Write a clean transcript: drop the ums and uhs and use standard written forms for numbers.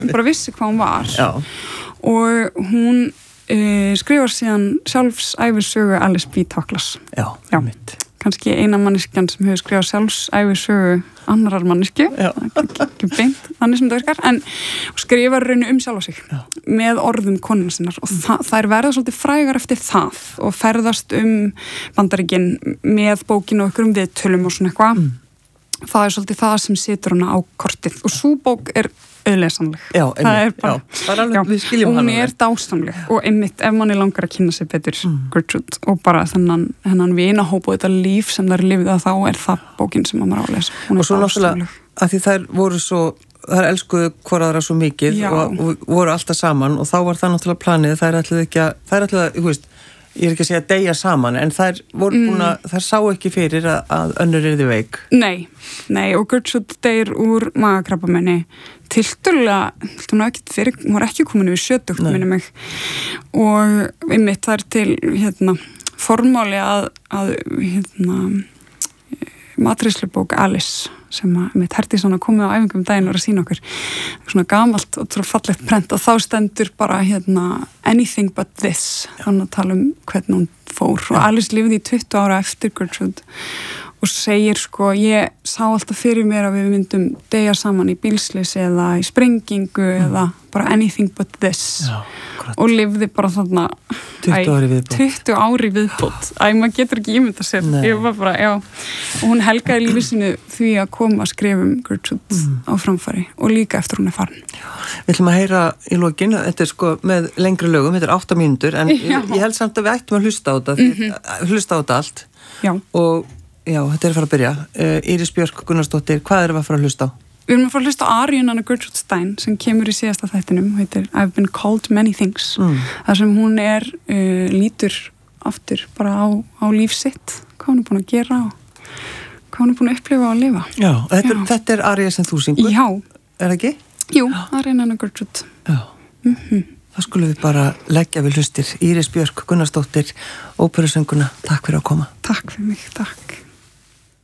bara vissi hvað hún var. Já. Og hún skrifar síðan sjálfsævisögu Alice B. Toklas. Já. Mitt. Kannski eina manneskjan sem hefur skrifað sjálfsævisögu annarar manneski, ekki beint þannig sem það virkar, en skrifar rauninu sjálfa sig með orðum konuna sinnar og þær verða svolítið frægar eftir það og ferðast Bandaríkin með bókinu og ykkur viðtölum og svona eitthvað. Það svolítið það sem situr hana á kortið og sú bók auðlesanleg. Já, einmitt. Bara, við skiljum hún hana. Hún dásamleg og einmitt ef manni langar að kynna sig betur Gertrude og bara þennan vinahóp og þetta líf sem þær lifið þá það bókin sem maður á að lesa. Og svo náttúrulega að því þær voru svo þær elskuðu hvor aðra svo mikið og voru alltaf saman og þá var það náttúrulega planið, þær ætluðu þú veist, ég ekki að segja að deyja saman en þær voru búin að, þær sá ekki fyrir að önnur yrði veik. Nei, og Gertrude deyr úr magakrabbamenni tiltölulega, hún var ekki komin yfir 70 minni mig og einmitt það til formáli að matreiðslubók Alice sem mitt Herdís svona komið á æfingum daginn og að sína okkur svona gamalt og svo fallegt prent og þá stendur bara anything but this þannig að tala hvernig hún fór og Alice lifði í 20 ára eftir Gertrude og segir ég sá alltaf fyrir mér að við myndum deyja saman í bílslys eða í sprengingu eða bara anything but this og lifði bara þarna 20 ári viðbót maður getur ekki ímynda sér ég var bara, og hún helgaði lífið sinu því að koma að skrifa Gertrude á framfæri og líka eftir hún farin. Við ætlum að heyra í lokin, þetta með lengri lögum, þetta 8 mínútur en ég held samt að við ættum að hlusta á þetta hlusta á þetta allt og þetta að fara að byrja. Íris Björk Gunnarsdóttir, hvað erum við að fara að hlusta á? Við erum að fara að hlusta á aríuna Gertrude Stein sem kemur í síðasta þættinum, heitir I've been called many things. Það sem hún lítur aftur bara á líf sitt, hvað hún búin að gera og hvað hún búin að upplifa og lifa. Já, þetta aría sem þú syngur? Já. Er það ekki? Jú, aríuna Gertrude. Já. Það skulum við bara leggja við hlustir. Íris Björk Gunnarsdóttir, óperusönguna, takk fyrir að koma. Takk fyrir mig, takk.